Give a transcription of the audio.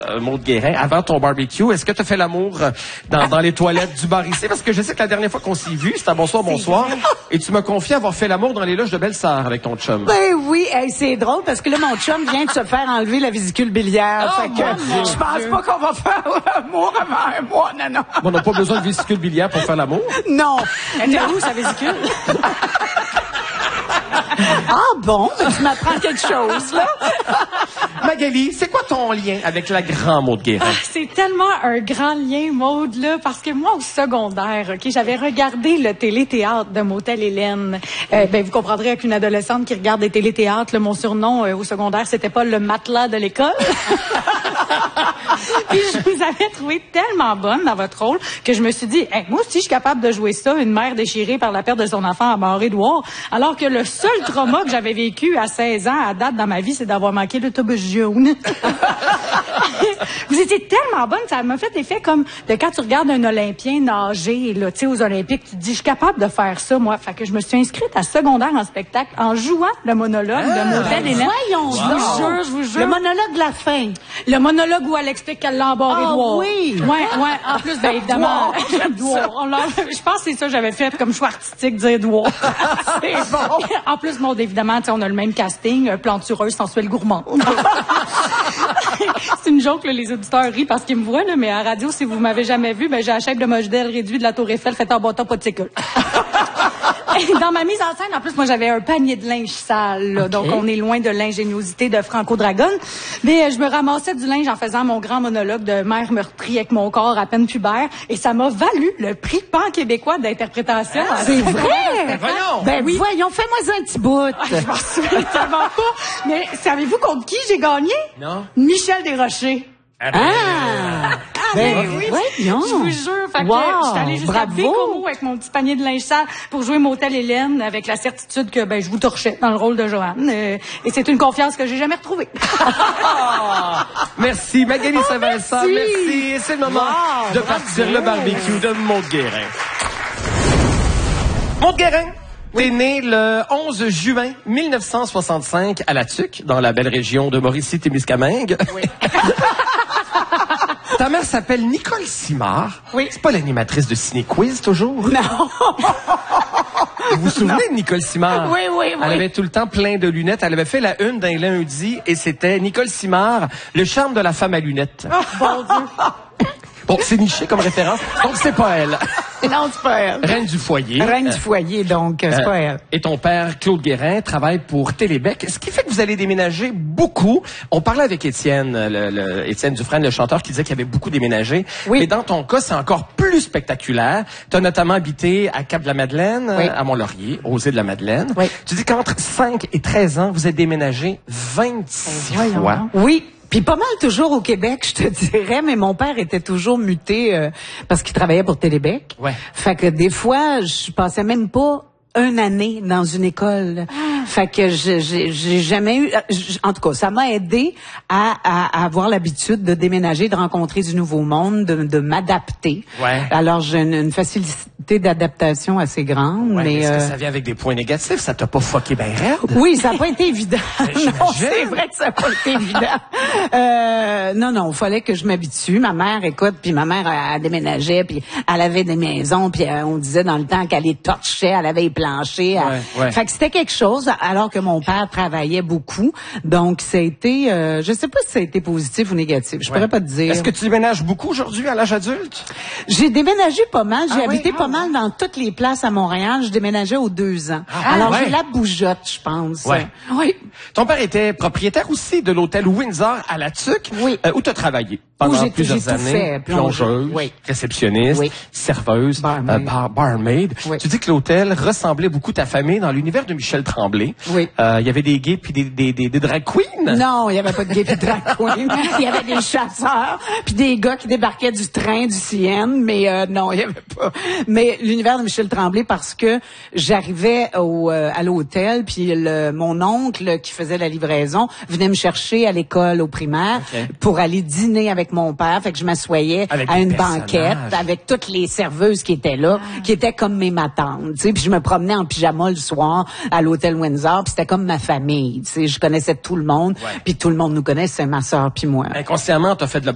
Maude Guérin, avant ton barbecue, est-ce que tu as fait l'amour dans les toilettes du bar ici? Parce que je sais que la dernière fois qu'on s'est vu, c'était à bonsoir, et tu m'as confié avoir fait l'amour dans les loges de Belle-Sœur avec ton chum. Ben oui, hey, c'est drôle parce que là, mon chum vient de se faire enlever la vésicule biliaire. Oh, fait que je pense pas qu'on va faire l'amour avant un mois, non. On n'a pas besoin de vésicule biliaire pour faire l'amour? Non. Elle est où, sa vésicule? Ah bon? Tu m'apprends quelque chose, là? Magali, c'est quoi ton lien avec la grande Maude Guérin? C'est tellement un grand lien, Maude, là, parce que moi, au secondaire, j'avais regardé le téléthéâtre de Motel Hélène. Vous comprendrez qu'une adolescente qui regarde des téléthéâtres, mon surnom au secondaire, c'était pas le matelas de l'école. Puis je vous avais trouvé tellement bonne dans votre rôle que je me suis dit, moi aussi, je suis capable de jouer ça, une mère déchirée par la perte de son enfant à Mort-Édouard, alors que le seul trauma que j'avais vécu à 16 ans à date dans ma vie, c'est d'avoir manqué l'autobus jaune. Vous étiez tellement bonne, ça m'a fait effet comme de quand tu regardes un Olympien nager, là, tu sais, aux Olympiques, tu te dis, je suis capable de faire ça, moi. Fait que je me suis inscrite à secondaire en spectacle en jouant le monologue de Motel Hélène. Voyons, Je vous jure. Le monologue de la fin. Le monologue où elle explique qu'elle l'a embarré Édouard. Oui. Ouais. En plus, évidemment. Je pense que c'est ça que j'avais fait comme choix artistique, dire Édouard. C'est bon. En plus, évidemment, on a le même casting, plantureuse, sensuelle, gourmande. C'est une joke, là, les auditeurs rient parce qu'ils me voient, là, mais à la radio, si vous m'avez jamais vu, j'ai la shape de modèle réduit de la Tour Eiffel faite en bâton pas de sécule. Dans ma mise en scène, en plus, moi, j'avais un panier de linge sale, là, donc on est loin de l'ingéniosité de Franco Dragon. Mais je me ramassais du linge en faisant mon grand monologue de mère meurtrie avec mon corps à peine pubère, et ça m'a valu le prix pan-québécois d'interprétation. C'est vrai? Voyons! Ben oui. Voyons, fais-moi un petit bout. Je m'en souviens tellement pas. Mais savez-vous contre qui j'ai gagné? Non. Michel Desrochers. Ben oui. voyons. Je vous jure. Fait que Wow, j'étais allée jusqu'à bravo. Bécomo avec mon petit panier de linge sale pour jouer Motel Hélène avec la certitude que je vous torchais dans le rôle de Joanne. Et c'est une confiance que j'ai jamais retrouvée. Merci, Magali Saint-Vincent. Merci. C'est le moment de partir le barbecue de Maude Guérin. Maude Guérin, t'es née le 11 juin 1965 à La Tuque, dans la belle région de Mauricie-Témiscamingue. Oui. Ta mère s'appelle Nicole Simard. Oui. C'est pas l'animatrice de Ciné Quiz, toujours? Non. Vous vous souvenez de Nicole Simard? Oui. Elle avait tout le temps plein de lunettes. Elle avait fait la une d'un lundi et c'était Nicole Simard, le charme de la femme à lunettes. Bon Dieu. Bon, c'est niché comme référence, donc c'est pas elle. Non, c'est pas elle. Reine du foyer. Reine du foyer, donc, c'est pas elle. Et ton père, Claude Guérin, travaille pour Télébec, ce qui fait que vous allez déménager beaucoup. On parlait avec Étienne, Étienne Dufresne, le chanteur, qui disait qu'il y avait beaucoup déménagé. Oui. Mais dans ton cas, c'est encore plus spectaculaire. Tu as notamment habité à Cap-de-la-Madeleine, Oui. à Mont-Laurier, aux Îles-de-la-Madeleine. Oui. Tu dis qu'entre 5 et 13 ans, vous êtes déménagé 26 fois. Oui. Puis pas mal toujours au Québec, je te dirais, mais mon père était toujours muté parce qu'il travaillait pour Télébec. Ouais. Fait que des fois, je passais même pas une année dans une école. Fait que j'ai jamais eu... En tout cas, ça m'a aidé à avoir l'habitude de déménager, de rencontrer du nouveau monde, de m'adapter. Ouais. Alors, j'ai une facilité d'adaptation assez grande. Ouais, mais est-ce que ça vient avec des points négatifs? Ça t'a pas fucké ben raide? oui, ça n'a pas été évident. J'imagine. Non, c'est vrai que ça n'a pas été évident. Non, il fallait que je m'habitue. Ma mère, écoute, puis ma mère, elle déménageait, puis elle avait des maisons, puis on disait dans le temps qu'elle les torchait, elle avait les planchers. Ouais. Fait que c'était quelque chose, alors que mon père travaillait beaucoup. Donc, ça a été, je sais pas si ça a été positif ou négatif. Je pourrais pas te dire. Est-ce que tu déménages beaucoup aujourd'hui à l'âge adulte? J'ai déménagé pas mal. J'ai habité oui? pas mal dans toutes les places à Montréal. Je déménageais aux 2 ans. Alors, j'ai la bougeotte, je pense. Ouais. Oui. Ton père était propriétaire aussi de l'hôtel Windsor à La Tuque, Oui. Où tu as travaillé pendant Où j'ai plusieurs tout années. fait. Plongeuse, Oui. réceptionniste, Oui. serveuse, Barmaid. barmaid. Oui. Tu dis que l'hôtel ressemblait beaucoup à ta famille dans l'univers de Michel Tremblay. Oui. Il y avait des gays puis des drag queens. Non, il y avait pas de gay pis de drag queen. Il y avait des chasseurs puis des gars qui débarquaient du train du CN, mais non, il y avait pas. Mais l'univers de Michel Tremblay, parce que j'arrivais à l'hôtel, puis mon oncle qui faisait la livraison venait me chercher à l'école au primaire pour aller dîner avec mon père. Fait que je m'assoyais Avec à des une personnages. banquette avec toutes les serveuses qui étaient là, qui étaient comme mes matantes. Tu sais, puis je me promenais en pyjama le soir à l'hôtel Windsor, puis c'était comme ma famille. Tu sais, je connaissais tout le monde, puis tout le monde nous connaissait, ma sœur puis moi. Inconsciemment, t'as fait de